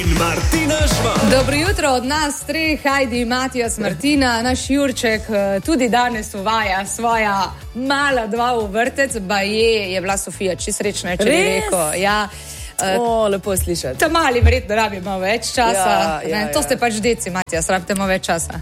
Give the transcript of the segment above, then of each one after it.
in Martina Žvan. Dobro jutro od nas treh, Heidi, Matijas, Martina, naš Jurček tudi danes uvaja svoja mala dva v vrtec, je bila Sofija, čisto srečna, če bi rekel. Ja. Lepo slišati. Ta mali verjetno rabi malo več časa. To ste pač deci, Matijas, rabite malo več časa.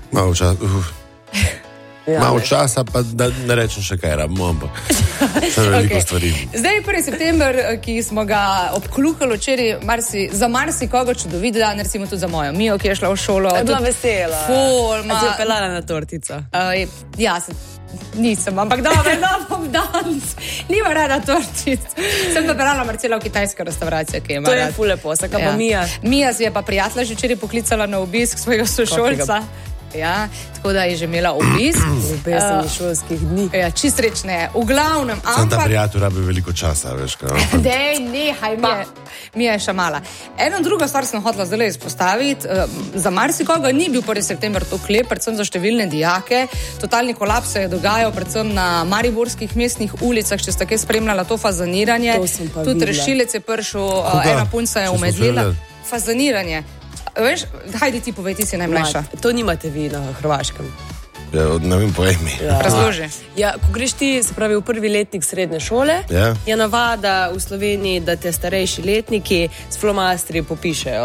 Malo časa, pa da ne rečem še kaj rabimo, ampak še veliko stvari. Zdaj je 1. september, ki smo ga obklukali včeraj, za marsikoga čudovit dan, recimo tudi za mojo Mijo, ki je šla v šolo. Je bila vesela. Ful, A si jo pelala na tortico? Ja, nisem, ampak bom danes. Nima rada tortic. Sem pa pelala Marcela v kitajsko restauracijo, ki ima rad. To je ful lepo, saka pa Mija. Mija si je pa prijatelja že včeraj poklicala na obisk svojega sošolca. Ja, tako da je že imela obisk. Ljubezen šolskih dni. Ja, čist srečne. V glavnem, ampak... Sam ta prijatelj rabi veliko časa, veš kaj. Dej, nehaj, Mija je še mala. Eno drugo stvar sem hotela zdaj izpostaviti. Za marsikoga ni bil 1. september to klep, predvsem za številne dijake. Totalni kolaps se je dogajal predvsem na mariborskih mestnih ulicah, če ste kaj spremljala to fazaniranje. To sem pa tudi rešilec je prišel, ena punca je umedlila. Fazaniranje. Veš, hajdi ti povej, ti si najmlajša. To nimate vi na Hrvaškem. Ja, ne vem, povej mi. Razloži. Ja, ko greš ti, se pravi, v prvi letnik srednje šole, je navada v Sloveniji, da te starejši letniki s flomastri popišejo.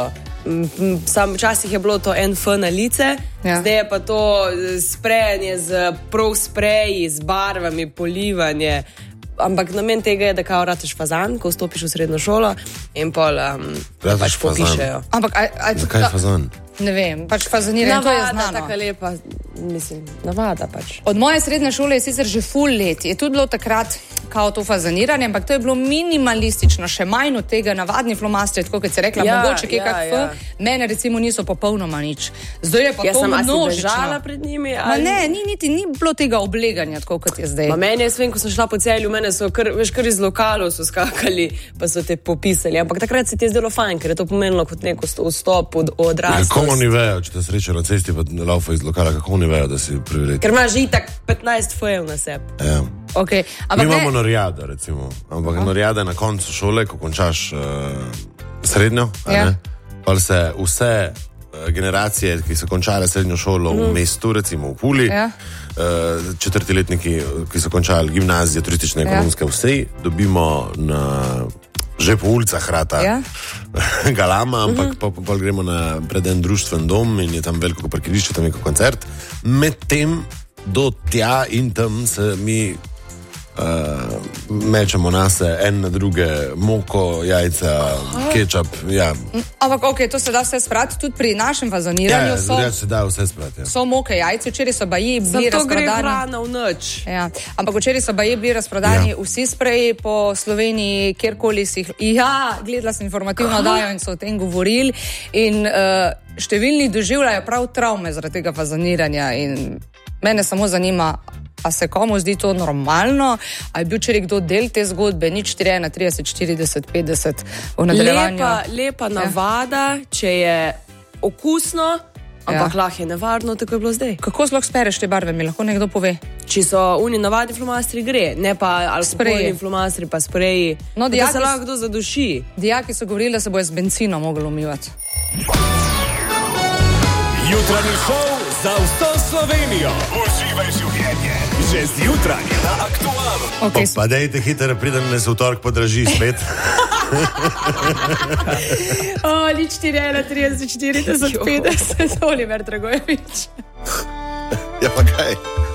Včasih je bilo to en F na lice, zdaj je pa to sprejanje z prav spreji, z barvami, polivanje. Ampak namen tega je, da kao rataš fazan, ko vstopiš v srednjo šolo in pol pač popišejo. Zakaj fazan? Ne vem, pač fazaniranje, to je znano. Navada, taka lepa, mislim, navada pač. Od moje srednje šole je sicer že ful let, je tudi bilo takrat kao to fazaniranje, ampak to je bilo minimalistično, še manj od tega, navadni flomastri, tako kot si rekla, mogoče kaj F, mene recimo niso popolnoma nič. Zdaj je pa to množično. Jaz sem bežala pred njimi? Ni bilo tega obleganja, tako kot je zdaj. Meni je svem, ko sem šla po Celju, mene so kar iz lokalov so skakali, pa so te popisali, ampak takrat se ti je zdelo fajn, ker je to pomenilo kot neko vstop od odraslosti. Kako oni vejo, če te srečajo na cesti, pa laufa iz lokala, kako oni vejo, da si privilegij? Ker imaš itak 15 fojev na sebi. Ja. Okay, mi imamo norjada, recimo. Ampak norjada na koncu šole, ko končaš srednjo, pa se vse generacije, ki so končale srednjo šolo v mestu, recimo v Puli, četrtiletniki, ki so končali gimnazije, turistične, ekonomske, vse dobimo že po ulicah rata galama, ampak pa gremo pred en društven dom in je tam veliko parkirišče, tam je koncert. Medtem do tja in tam se mi mečemo nase en na druge, moko, jajca, kečap, Ampak to se da vse sprati, tudi pri našem fazaniranju se da vse sprati, so moke jajce, včeraj so bili razprodani. Zato gre hrana v noč. Ampak včeraj so bili razprodani vsi spreji po Sloveniji, kjerkoli si jih, gledala sem informativno oddajo in so o tem govorili in številni doživljajo prav travme zaradi tega fazaniranja in mene samo zanima, a se komu zdi to normalno, a je bil včeraj kdo del te zgodbe, nič 41, 30, 40, 50 v nadaljevanju. Lepa navada, če je okusno, ampak lahko je nevarno, tako je bilo zdaj. Kako sploh spereš te barve, mi lahko nekdo pove? Či so oni navadni flomastri, gre, ne pa alkoholni flomastri, pa spreji, da se lahko kdo zaduši. Dijaki so govorili, da se bojo z benzinom mogli umivati. Jutranji šov za vso Slovenijo. Uživaj življenje. Že zjutraj na Aktualu. Pa dejte hitro, pridem ne se v torek podraži spet. Nič 41, 30, 40, 50, Oliver Dragojevič. Ja pa kaj?